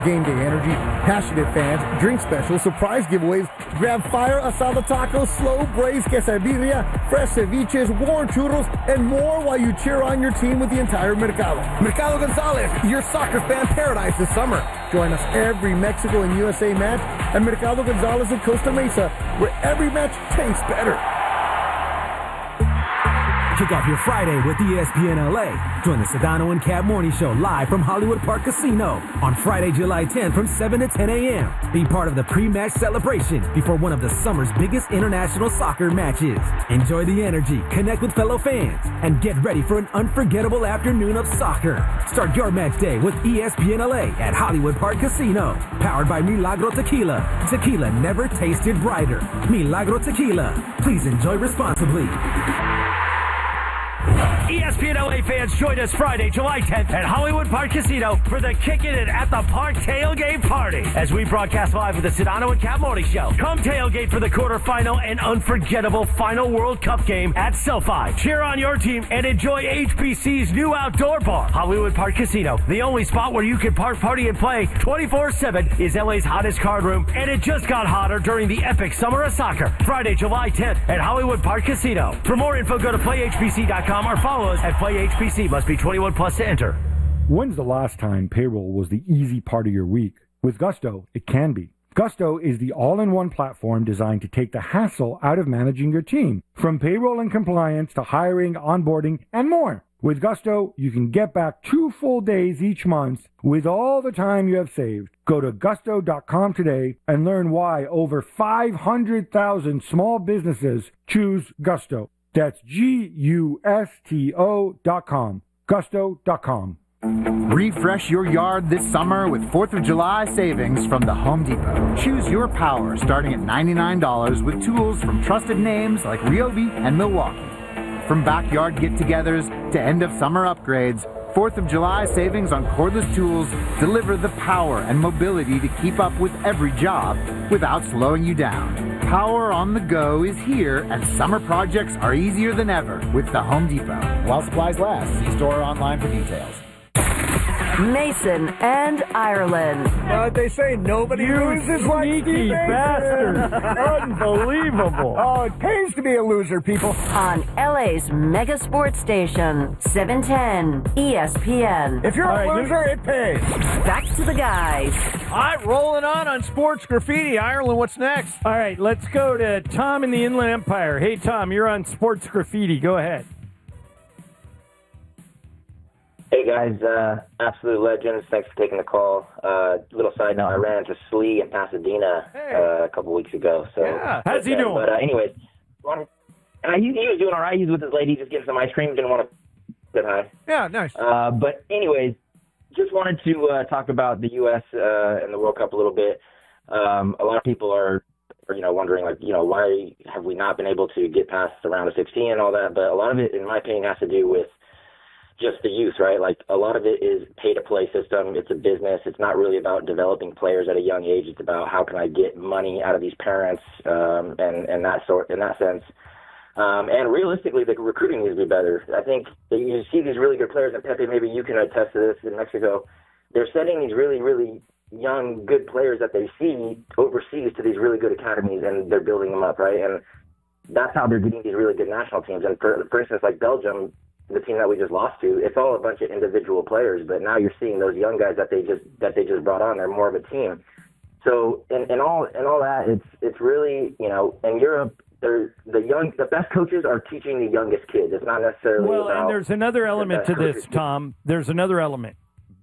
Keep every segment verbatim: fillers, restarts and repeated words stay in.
Game day energy, passionate fans, drink specials, surprise giveaways, grab fire, asada tacos, slow braised quesadilla, fresh ceviches, warm churros, and more while you cheer on your team with the entire Mercado. Mercado Gonzalez, your soccer fan paradise this summer. Join us every Mexico and U S A match at Mercado Gonzalez in Costa Mesa, where every match tastes better. Kick off your Friday with E S P N L A. Join the Sedano and Cab Morning Show live from Hollywood Park Casino on Friday, July tenth from seven to ten a.m. Be part of the pre-match celebration before one of the summer's biggest international soccer matches. Enjoy the energy, connect with fellow fans, and get ready for an unforgettable afternoon of soccer. Start your match day with E S P N L A at Hollywood Park Casino. Powered by Milagro Tequila. Tequila never tasted brighter. Milagro Tequila. Please enjoy responsibly. E S P N L A fans, join us Friday, July tenth at Hollywood Park Casino for the Kickin' It at the Park tailgate party as we broadcast live with the Sedano and Cab Morning Show. Come tailgate for the quarterfinal and unforgettable final World Cup game at SoFi. Cheer on your team and enjoy H B C's new outdoor bar. Hollywood Park Casino, the only spot where you can park, party, and play twenty-four seven, is L A's hottest card room, and it just got hotter during the epic Summer of Soccer. Friday, July tenth at Hollywood Park Casino. For more info, go to play H B C dot com or follow us at Play H B C. Must be twenty-one plus to enter. When's the last time payroll was the easy part of your week? With Gusto, it can be. Gusto is the all-in-one platform designed to take the hassle out of managing your team, from payroll and compliance to hiring, onboarding, and more. With Gusto, you can get back two full days each month with all the time you have saved. Go to gusto dot com today and learn why over five hundred thousand small businesses choose Gusto. That's G U S T O dot com. Gusto dot com. Refresh your yard this summer with fourth of July savings from the Home Depot. Choose your power starting at ninety-nine dollars with tools from trusted names like Ryobi and Milwaukee. From backyard get-togethers to end-of-summer upgrades, fourth of July savings on cordless tools deliver the power and mobility to keep up with every job without slowing you down. Power on the go is here, and summer projects are easier than ever with the Home Depot. While supplies last, see store or online for details. Mason and Ireland. Uh, they say nobody you loses like sneaky bastard. Unbelievable. Oh, it pays to be a loser, people. On L A's mega sports station, seven ten E S P N. If you're All a right, loser, it pays. Back to the guys. All right, rolling on on Sports Graffiti. Ireland, what's next? All right, let's go to Tom in the Inland Empire. Hey, Tom, you're on Sports Graffiti. Go ahead. Hey, guys. Uh, absolute legends. Thanks for taking the call. Uh, little side note, I ran into Slee in Pasadena hey. uh, a couple weeks ago. So, yeah. How's he doing? But uh, anyways, wanted, uh, he, he was doing all right. He was with his lady, just getting some ice cream. Didn't want to say hi. Yeah, nice. Uh, but anyways, just wanted to uh, talk about the U S uh, and the World Cup a little bit. Um, a lot of people are, are, you know, wondering, like, you know, why have we not been able to get past the round of sixteen and all that? But a lot of it, in my opinion, has to do with just the youth, right? Like, a lot of it is pay-to-play system. It's a business. It's not really about developing players at a young age. It's about how can I get money out of these parents, um, and and that sort in that sense. Um, and realistically, the recruiting needs to be better. I think that you see these really good players, and Pepe, maybe you can attest to this in Mexico. They're sending these really, really young, good players that they see overseas to these really good academies, and they're building them up, right? And that's how they're getting these really good national teams. And for, for instance, like Belgium, the team that we just lost to, it's all a bunch of individual players, but now you're seeing those young guys that they just that they just brought on. They're more of a team. So in, in all in all that, it's it's really, you know, in Europe, they're the young the best coaches are teaching the youngest kids. It's not necessarily well, about and there's another element to this, Tom. There's another element.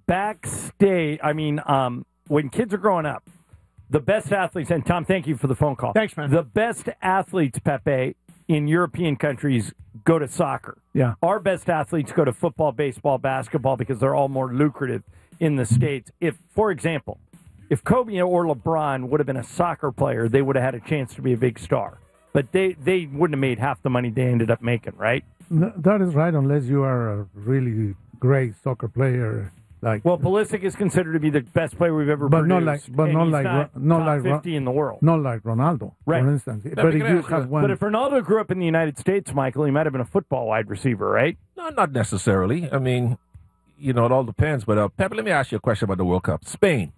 Backstage, I mean, um, when kids are growing up, the best athletes, and Tom, thank you for the phone call. Thanks, man. The best athletes, Pepe, in European countries go to soccer. Yeah. Our best athletes go to football, baseball, basketball because they're all more lucrative in the States. If, for example, if Kobe or LeBron would have been a soccer player, they would have had a chance to be a big star. But they, they wouldn't have made half the money they ended up making, right? No, that is right, unless you are a really great soccer player. Like, well, Pulisic is considered to be the best player we've ever but produced. Not like, but and not he's like, not not top like fifty in the world. Not like Ronaldo, right. for instance. But, but if you have one, but if Ronaldo grew up in the United States, Michael, he might have been a football wide receiver, right? No, not necessarily. I mean, you know, it all depends. But uh, Pepe, let me ask you a question about the World Cup. Spain,